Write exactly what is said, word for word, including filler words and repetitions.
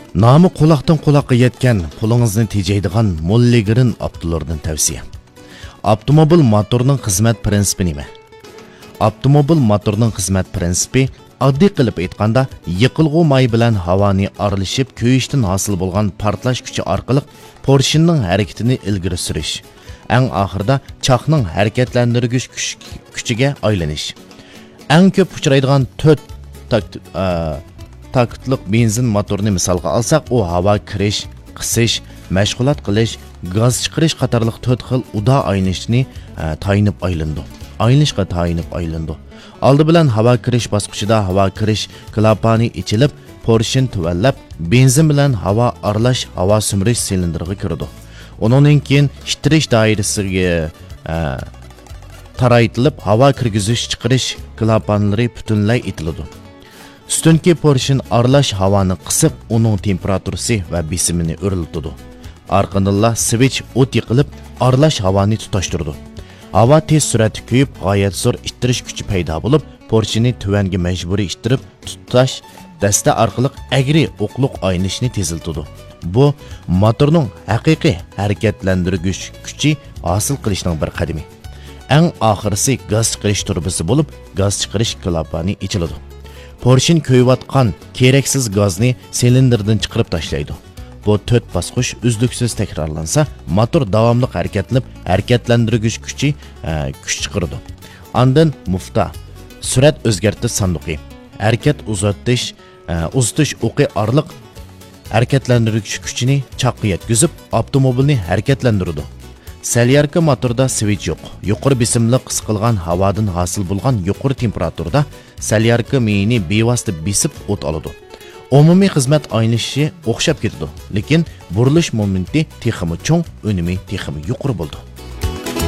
Namı qulaqdan qulaqqa yetgan, pulungizni tejaydigan Molligirin Abdullardan tavsiya. Avtomobil motorining xizmat prinsipi nima? Avtomobil motorining xizmat prinsipi oddiy qilib aytganda, yiqilg'u may bilan havoni aralashib ko'yishdan hosil bo'lgan portlash kuchi orqali Porschening harakatini ilgari surish. Eng oxirida chaqning harakatlantirgich kuchiga aylanish. Eng ko'p uchraydigan to'rt taktlik benzin motorini misolga olsak, u havo kirish, qisish, mashg'ulot qilish, gaz chiqarish qatorliq to'rt xil uda aylanishni tayinib aylandi. Aylanishga tayinib aylandi. Oldi bilan havo kirish bosqichida havo kirish klapani ichilib, Porsche tuvallab, benzin bilan havo aralash havo simirish silindriga kirdi. Undan keyin ishtirish doirasiga taraytilib, havo kirgizish chiqarish klapanlari butunlay itiladi. Üstünki Porsche aralash havoni qisib, uning temperaturasi va besimini o'rnatadi. Arqandan switch o't yiqilib, aralash havoni tutashtirdi. Havo tez suratda kuyib, g'oyat zo'r ittirish kuchi paydo bo'lib, Porsche'ni tuvanga majburiy ittirib, tutash dasta orqali agri o'qliq aynishni teziltadi. Bu motorning haqiqiy harakatlantirgich kuchi hosil qilishning bir qadami. Eng oxirisi gaz chiqarish turbasi bo'lib, gaz chiqarish klapani ichiladi. Porsche ko'yayotgan keraksiz gazni silindrdan chiqarib tashlaydi. Bu to'rt bosqich uzluksiz takrorlansa, motor davomli harakatlanib, harakatlantirgich kuchi kuch chiqaradi. Ondan mufta, surat o'zgartirish sanduqi, harakat uzatish, uzatish o'qi orliq harakatlantirgich kuchini chaqqa yetkazib, avtomobilni harakatlantiradi. Salyarka motorda switch yo'q. Yuqori besimli qisqilgan havodan hosil bo'lgan yuqori temperaturada salyarka meyini bevosita besib o't oladi. Umumiy xizmat aynishi o'xshab ketadi, lekin burilish momenti texmi cho'ng, unumi texmi yuqori bo'ldi.